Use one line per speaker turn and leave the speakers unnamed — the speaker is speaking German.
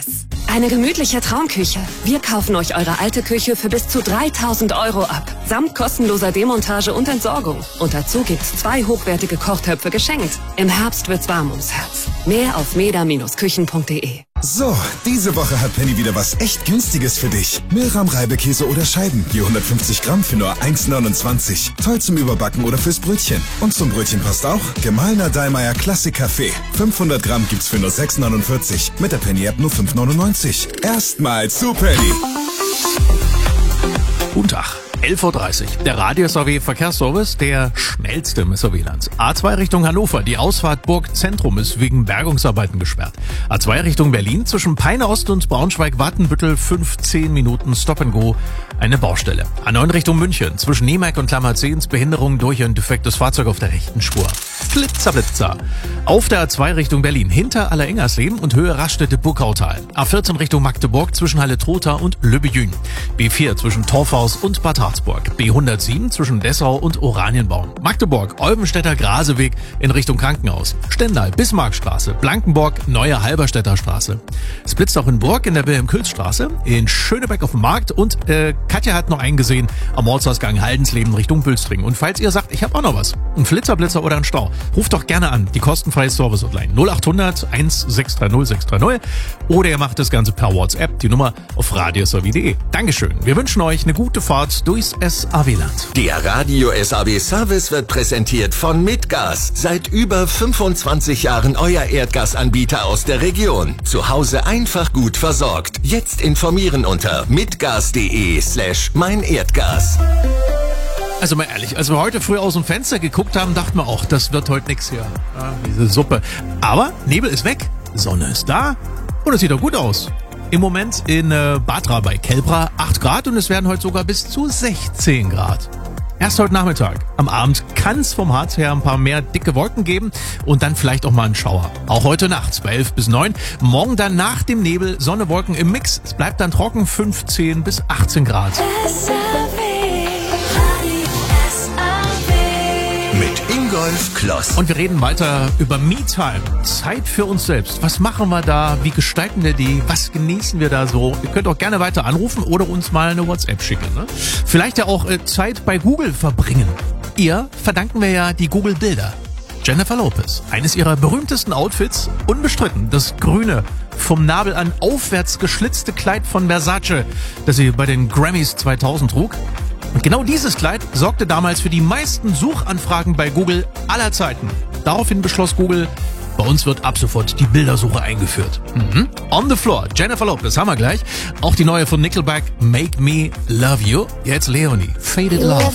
Service. Eine gemütliche Traumküche. Wir kaufen euch eure alte Küche für bis zu 3.000 € ab. Samt kostenloser Demontage und Entsorgung. Und dazu gibt's 2 hochwertige Kochtöpfe geschenkt. Im Herbst wird's warm ums Herz. Mehr auf meda-küchen.de.
So, diese Woche hat Penny wieder was echt Günstiges für dich. Milram-Reibekäse oder Scheiben, je 150 Gramm für nur 1,29. Toll zum Überbacken oder fürs Brötchen. Und zum Brötchen passt auch gemahlener Dallmayr Klassik Kaffee. 500 Gramm gibt's für nur 6,49. Mit der Penny-App nur 5,99. Erstmal zu Penny.
Guten Tag. 11.30 Uhr. Der Radio-SAW-Verkehrsservice, der schnellste im SAW-Land. A2 Richtung Hannover. Die Ausfahrt Burg Zentrum ist wegen Bergungsarbeiten gesperrt. A2 Richtung Berlin. Zwischen Peine Ost und Braunschweig-Wattenbüttel 15 Minuten Stop and Go. Eine Baustelle. A9 Richtung München. Zwischen Niemark und Klammerzehns Behinderung durch ein defektes Fahrzeug auf der rechten Spur. Flitzer, Blitzer. Auf der A2 Richtung Berlin. Hinter Allerengersleben und Höhe Raststätte-Burgautal. A14 Richtung Magdeburg zwischen Halle-Trotha und Lübbejün. B4 zwischen Torfhaus und Bad Harzburg. B107 zwischen Dessau und Oranienbaum. Magdeburg, Olvenstädter Graseweg in Richtung Krankenhaus. Stendal, Bismarckstraße, Blankenburg, Neue Halberstädter Straße. Es blitzt auch in Burg in der Wilhelm-Külz-Straße, in Schönebeck auf dem Markt und Katja hat noch einen gesehen am Ortsausgang Haldensleben Richtung Bülstring. Und falls ihr sagt, ich habe auch noch was, ein Flitzerblitzer oder ein Stau, ruft doch gerne an, die kostenfreie Service-Hotline 0800 1630 630 oder ihr macht das Ganze per WhatsApp, die Nummer auf radiosaw.de. Dankeschön. Wir wünschen euch eine gute Fahrt durchs SAW-Land.
Der Radio SAW Service wird präsentiert von Mitgas. Seit über 25 Jahren euer Erdgasanbieter aus der Region. Zu Hause einfach gut versorgt. Jetzt informieren unter mitgas.de/meinerdgas.
Also mal ehrlich, als wir heute früh aus dem Fenster geguckt haben, dachten wir auch, das wird heute nix hier. Diese Suppe. Aber Nebel ist weg, Sonne ist da und es sieht doch gut aus. Im Moment in Batra bei Kelbra 8 Grad und es werden heute sogar bis zu 16 Grad. Erst heute Nachmittag. Am Abend kann es vom Harz her ein paar mehr dicke Wolken geben und dann vielleicht auch mal einen Schauer. Auch heute Nacht bei 11 bis 9. Morgen dann nach dem Nebel, Sonne, Wolken im Mix. Es bleibt dann trocken, 15 bis 18 Grad.
Mit Ingolf Kloss.
Und wir reden weiter über Me-Time. Zeit für uns selbst. Was machen wir da? Wie gestalten wir die? Was genießen wir da so? Ihr könnt auch gerne weiter anrufen oder uns mal eine WhatsApp schicken. Ne? Vielleicht ja auch Zeit bei Google verbringen. Ihr verdanken wir ja die Google-Bilder. Jennifer Lopez, eines ihrer berühmtesten Outfits, unbestritten, das grüne, vom Nabel an aufwärts geschlitzte Kleid von Versace, das sie bei den Grammys 2000 trug. Und genau dieses Kleid sorgte damals für die meisten Suchanfragen bei Google aller Zeiten. Daraufhin beschloss Google, bei uns wird ab sofort die Bildersuche eingeführt. On the Floor, Jennifer Lopez, haben wir gleich. Auch die neue von Nickelback, Make Me Love You. Jetzt Leonie, Faded Love.